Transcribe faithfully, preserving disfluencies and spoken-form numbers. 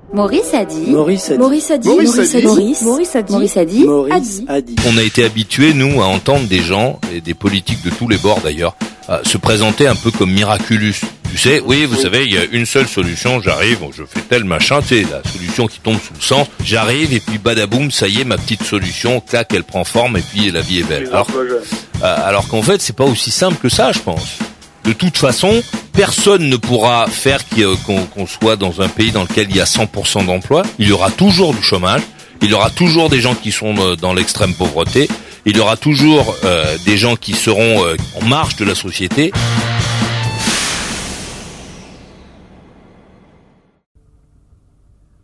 Maurice a dit. Maurice a dit. Maurice a dit. Maurice a dit. Maurice, Maurice a dit. Maurice a dit. Maurice a dit. On a été habitués, nous, à entendre des gens, et des politiques de tous les bords d'ailleurs, à se présenter un peu comme miraculous. Tu sais, oui, vous savez, il y a une seule solution, j'arrive, je fais tel machin, tu sais, la solution qui tombe sous le sens, j'arrive et puis badaboum, ça y est, ma petite solution, clac, elle prend forme et puis la vie est belle. Alors, euh, alors qu'en fait, c'est pas aussi simple que ça, je pense. De toute façon, personne ne pourra faire qu'on, qu'on soit dans un pays dans lequel il y a cent pour cent d'emplois. Il y aura toujours du chômage, il y aura toujours des gens qui sont dans l'extrême pauvreté, il y aura toujours euh, des gens qui seront euh, en marge de la société.